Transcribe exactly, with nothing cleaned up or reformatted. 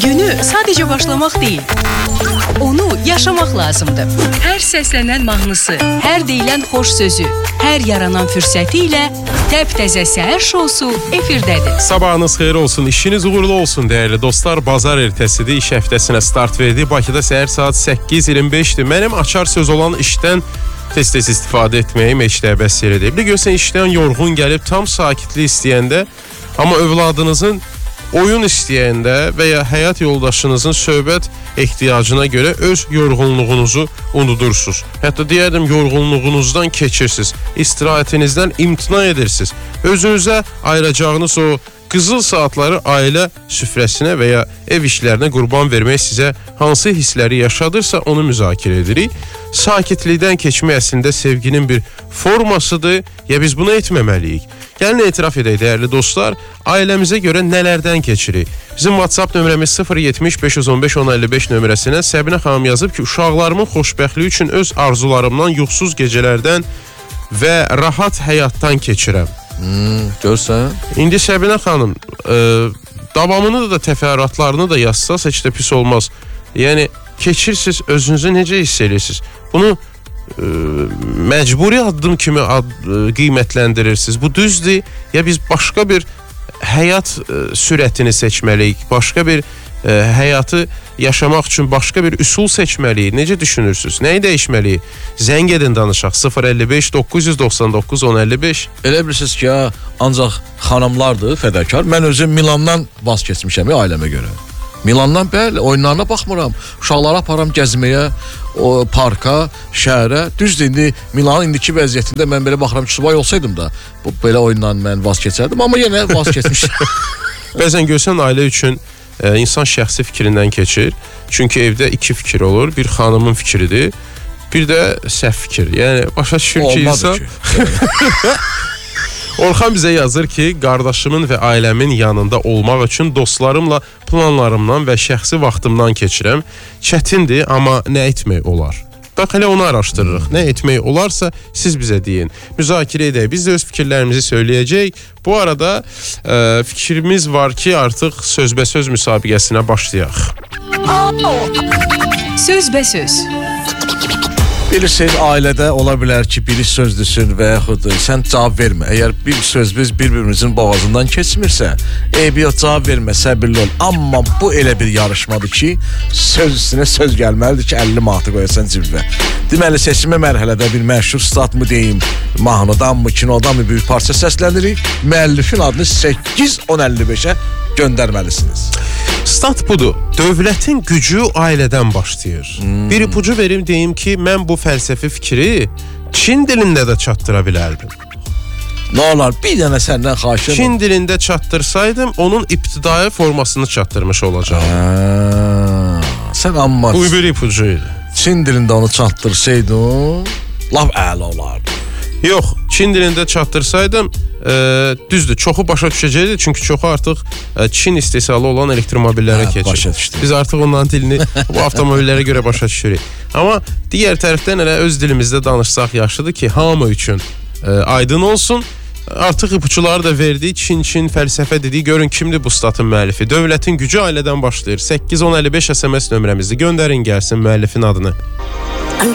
Günü sadəcə başlamaq deyil, onu yaşamaq lazımdır. Hər səslənən mahnısı, hər deyilən xoş sözü, hər yaranan fürsəti ilə təp-təzə səhər şousu efirdədir. Sabahınız xeyir olsun, işiniz uğurlu olsun dəyərli dostlar. Bazar ertəsidir, iş həftəsinə start verdi. Bakıda səhər saat səkkiz iyirmi beşdir. Mənim açar söz olan işdən tez-tez istifadə etməyim heç də bəs yerədir. Bir görsən işdən yorğun gəlib tam sakitlik istəyəndə, amma övladınızın oyun istəyəndə və ya həyat yoldaşınızın söhbət ehtiyacına görə öz yorğunluğunuzu unudursunuz. Hətta deyərdim, yorğunluğunuzdan keçirsiniz, istirahətinizdən imtina edirsiniz. Özünüzə ayıracağınız o qızıl saatları ailə süfrəsinə və ya ev işlərinə qurban vermək sizə hansı hissləri yaşadırsa onu müzakirə edirik. Sakitlikdən keçmək əslində sevginin bir formasıdır, ya biz bunu etməməliyik. Gəlin etiraf edək dəyərli dostlar, ailəmizə görə nələrdən keçirik? Bizim WhatsApp nömrəmiz sıfır yetmiş beş yüz on beş on əlli beş nömrəsinə Səbinə xanım yazıb ki, uşaqlarımın xoşbəxtliyi üçün öz arzularımdan, yuxusuz gecələrdən və rahat həyatdan keçirəm. Hmm, görsən? İndi Səbinə xanım, e, davamını da, təfərrüatlarını da yazsaz heç də pis olmaz. Yəni, keçirsiniz, özünüzü necə hiss edirsiniz? Bunu e, məcburi addım kimi ad, e, qiymətləndirirsiniz. Bu düzdür, ya biz başqa bir həyat e, sürətini seçməliyik, başqa bir e, həyatı yaşamaq üçün başqa bir üsul seçməliyik. Necə düşünürsünüz? Nəyi dəyişməliyik? Zəng edin danışaq. sıfır əlli beş doqquz yüz doxsan doqquz on əlli beş. Elə bilirsiniz ki, ya, ancaq xanımlardır fədakar. Mən özüm Milandan vaz keçmişəm ailəmə görə. Milandan bəli, oyunlarına baxmıram. Uşaqları aparam gəzməyə, o parka, şəhərə. Düzdür, indi Milanın indiki vəziyyətində mən belə baxıram ki, subay olsaydım da bu belə oyundan mən vaz keçərdim, amma yenə vaz keçmişəm. Bəzən görsən ailə üçün e, insan şəxsi fikrindən keçir. Çünki evdə iki fikir olur. Bir xanımın fikridir, bir də səhv fikir. Yəni başa düşür ki, insan ki. Orxan bizə yazır ki, qardaşımın və ailəmin yanında olmaq üçün dostlarımla planlarımdan və şəxsi vaxtımdan keçirəm. Çətindir, amma nə etmək olar? Bax, hələ onu araşdırırıq. Nə etmək olarsa siz bizə deyin. Müzakirə edək. Biz də öz fikirlərimizi söyləyəcəyik. Bu arada e, fikrimiz var ki, artıq sözbəsöz müsabiqəsinə başlayaq. Sözbəsöz. Bilirsiniz, ailədə ola bilər ki, biri söz desin və yaxud sən cavab vermə. Əgər bir söz biz bir-birimizin boğazından keçmirsə, eybiyyat cavab vermə, səbirli ol. Amma bu elə bir yarışmadır ki, söz üstünə söz gəlməlidir ki, əlli manatı qoyasan cibvə. Deməli, seçmə mərhələdə bir məşhur stat mı deyim, mahnıdan mı, kinodan mı bir parça səslənirik, müəllifin adını səkkiz on əlli beşə göndərməlisiniz. Stat budur. Dövlətin gücü ailədən başlayır. Hmm. Bir ipucu verim deyim ki, mən bu fəlsəfi fikri Çin dilində də çatdıra bilərdim. Nə olar, bir dənə səndən xahiş edirəm. Çin dilində çatdırsaydım, onun ibtidai formasını çatdırmış olacağım. Hə, sən amma bu bir ipucuydu. Çin dilində onu çatdırsaydın, laf əla olardı. Yox, Çin dilində çatdırsaydım, e, düzdür, çoxu başa düşəcəkdir, çünki çoxu artıq e, Çin istehsalı olan elektromobillərə hə, keçir. Biz artıq onların dilini bu avtomobillərə görə başa düşürük. Amma digər tərəfdən elə öz dilimizdə danışsaq yaxşıdır ki, hamı üçün e, aydın olsun. Artıq ipuçuları da verdik, Çin-Çin fəlsəfə dedik. Görün kimdir bu statın müəllifi. Dövlətin gücü ailədən başlayır. səkkiz on əlli beş S M S nömrəmizi göndərin gəlsin müəllifin adını.